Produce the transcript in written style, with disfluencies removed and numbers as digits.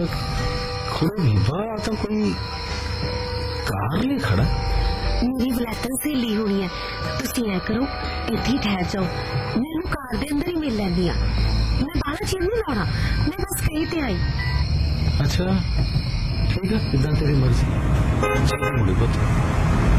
खुद बाहर आता कोई कार ले खड़ा। मेरी वलैतन सहेली होनी है, तुसी ऐ करो इत्थे ठहर जाओ, मैनू कार दे अंदर ही मिल लैंदी आ। मैं बाहर चीज नहीं लाना, मैं बस कही ते आई। अच्छा ठीक है, इदा तेरी मर्जी। मुड़ी पुत